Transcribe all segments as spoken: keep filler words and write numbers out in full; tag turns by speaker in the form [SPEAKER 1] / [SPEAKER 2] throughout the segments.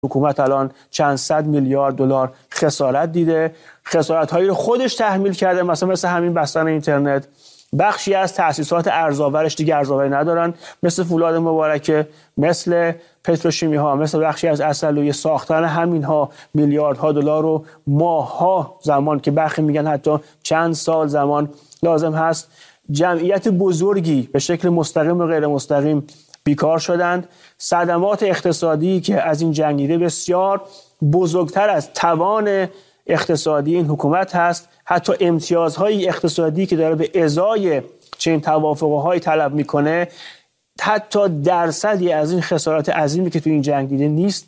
[SPEAKER 1] حکومت الان چند صد میلیارد دلار خسارت دیده، خسارت‌هایی رو خودش تحمیل کرده، مثلا مثل همین بستن اینترنت. بخشی از تأسیسات ارزآورش دیگه ارزآوری ندارن، مثل فولاد مبارکه، مثل پتروشیمی ها، مثل بخشی از عسلویه. ساختن همین ها میلیاردها دلار رو ماه‌ها زمان، که برخی میگن حتی چند سال زمان لازم هست. جمعیت بزرگی به شکل مستقیم و غیر مستقیم بیکار شدند. صدمات اقتصادی که از این جنگیده بسیار بزرگتر از توان اقتصادی این حکومت هست. حتی امتیازهای اقتصادی که داره به ازای چنین توافقهای طلب میکنه، حتی درصدی از این خسارات عظیمی که تو این جنگ دیده نیست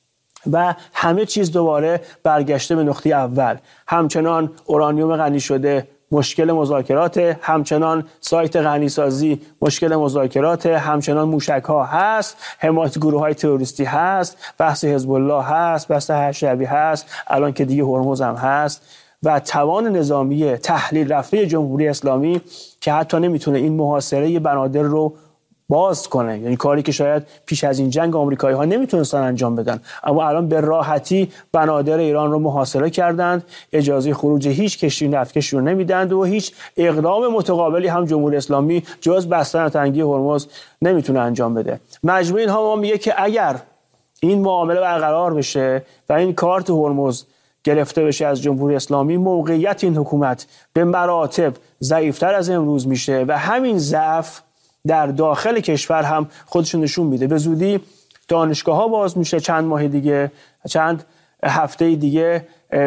[SPEAKER 1] و همه چیز دوباره برگشته به نقطه اول. همچنان اورانیوم غنی شده مشکل مذاکرات، همچنان سایت غنیسازی مشکل مذاکرات، همچنان موشک ها هست، حمایت گروه های تروریستی هست، بحث حزب الله هست، بحث هشبی هست، الان که دیگه هرمز هم هست و توان نظامی تحلیل رفته جمهوری اسلامی که حتی نمیتونه این محاصره بنادر رو باز کنه، یعنی کاری که شاید پیش از این جنگ آمریکایی ها نمیتونستن انجام بدن، اما الان به راحتی بنادر ایران رو محاصره کردند، اجازه خروج هیچ کشتی نفتکشی رو نمیدند و هیچ اقدام متقابلی هم جمهوری اسلامی جز بستن تنگی هرمز نمیتونه انجام بده. مجموع اینها ما میگه که اگر این معامله برقرار بشه و این کارت هرمز گرفته بشه از جمهوری اسلامی، موقعیت این حکومت به مراتب ضعیفتر از امروز میشه و همین ضعف در داخل کشور هم خودشون نشون میده. به زودی دانشگاه ها باز میشه، چند ماه دیگه، چند هفته دیگه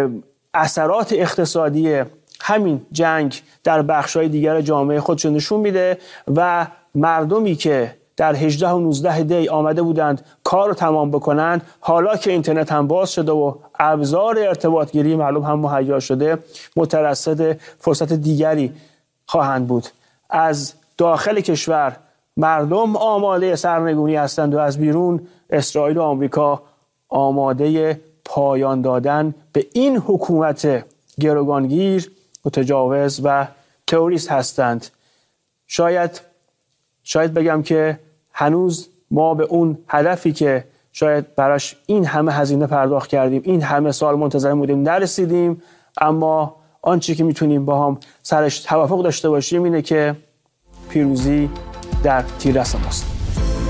[SPEAKER 1] اثرات اقتصادی همین جنگ در بخش‌های دیگر جامعه خودشون نشون میده و مردمی که در هجده و نوزده دی آمده بودند کار رو تمام بکنند، حالا که اینترنت هم باز شده و ابزار ارتباط گیری معلوم هم مهیا شده، مترصد فرصت دیگری خواهند بود. از داخل کشور مردم آماده سرنگونی هستند و از بیرون اسرائیل و آمریکا آماده پایان دادن به این حکومت گروگانگیر، متجاوز و تروریست هستند. شاید شاید بگم که هنوز ما به اون هدفی که شاید براش این همه هزینه پرداخت کردیم، این همه سال منتظر بودیم، نرسیدیم، اما آنچه که میتونیم با هم سرش توافق داشته باشیم اینه که پیروزی در تیررس ماست.